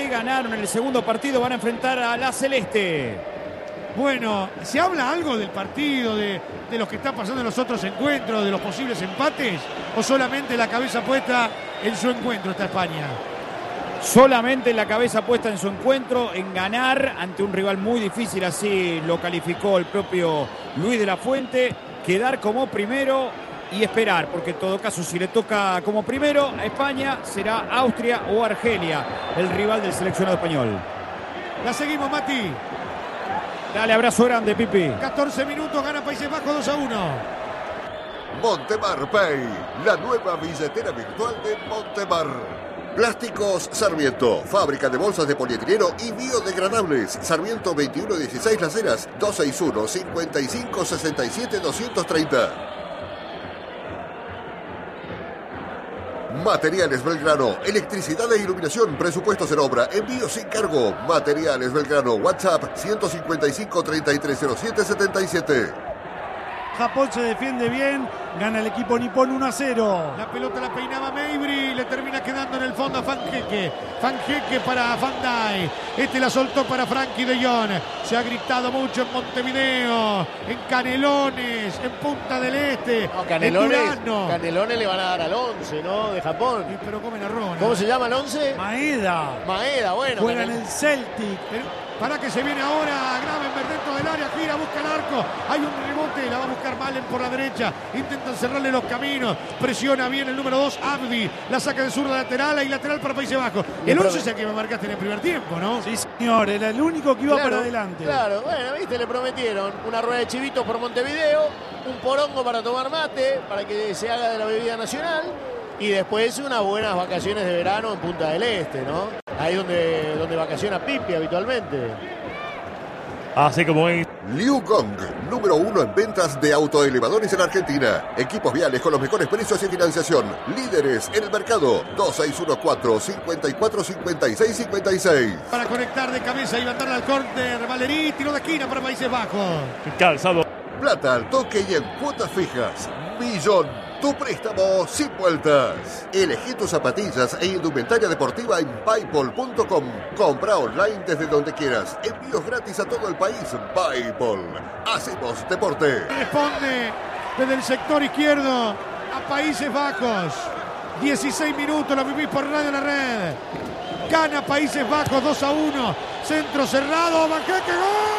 ganaron en el segundo partido van a enfrentar a la Celeste. Bueno, ¿se habla algo del partido, de lo que está pasando en los otros encuentros, de los posibles empates? ¿O solamente la cabeza puesta en su encuentro está España? Solamente la cabeza puesta en su encuentro, en ganar ante un rival muy difícil, así lo calificó el propio Luis de la Fuente, quedar como primero y esperar, porque en todo caso si le toca como primero a España será Austria o Argelia, el rival del seleccionado español. La seguimos, Mati. Dale, abrazo grande, Pipi. 14 minutos, gana Países Bajos 2-1. Montemar Pay, la nueva billetera virtual de Montemar. Plásticos Sarmiento, fábrica de bolsas de polietileno y biodegradables. Sarmiento 2116 Las Heras, 261-5567-230. Materiales Belgrano, electricidad e iluminación, presupuestos en obra, envío sin cargo. Materiales Belgrano, WhatsApp 155-3307-77. Japón se defiende bien, gana el equipo nipón 1-0. La pelota la peinaba Meibri, le termina quedando en el fondo a Fanjeque. Fanjeque para Van Dijk. Este la soltó para Frankie de Jong. Se ha gritado mucho en Montevideo, en Canelones, en Punta del Este, No, en Durano. Canelones le van a dar al 11, ¿no? De Japón. Sí, pero comen arroz, ¿no? ¿Cómo se llama el 11? Maeda. Maeda, bueno. Juega en el Celtic. Para que se viene ahora Gravenberg dentro del área, gira, busca el arco, hay un rebote, la va a buscar Malen por la derecha, intentan cerrarle los caminos, presiona bien el número 2, Abdi, la saca de zurda lateral, hay lateral para Países Bajos. El 11 es el que me marcaste en el primer tiempo, ¿no? Sí, señor, era el único que iba Claro, para adelante. Claro, bueno, viste, le prometieron una rueda de chivitos por Montevideo, un porongo para tomar mate, para que se haga de la bebida nacional, y después unas buenas vacaciones de verano en Punta del Este, ¿no? Ahí donde vacaciona Pipi habitualmente. Así como es. Liu Gong, número 1 en ventas de autoelevadores en Argentina. Equipos viales con los mejores precios y financiación. Líderes en el mercado. 2614-545656. Para conectar de cabeza y mandarla al córner, Valerí, tiro de esquina para Países Bajos. Calzado. Plata al toque y en cuotas fijas. Millón. Tu préstamo sin vueltas. Elegí tus zapatillas e indumentaria deportiva en paypal.com. Compra online desde donde quieras. Envíos gratis a todo el país. Paypal. Hacemos deporte. Responde desde el sector izquierdo a Países Bajos. 16 minutos, lo vivís por Radio La Red. Gana Países Bajos 2-1. Centro cerrado, Banquete, ¡gol!